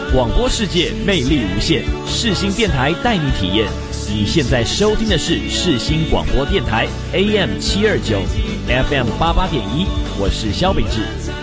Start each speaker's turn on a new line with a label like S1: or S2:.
S1: 广播世界魅力无限，世新电台带你体验。你现在收听的是世新广播电台 AM729 FM88.1，我是萧秉治。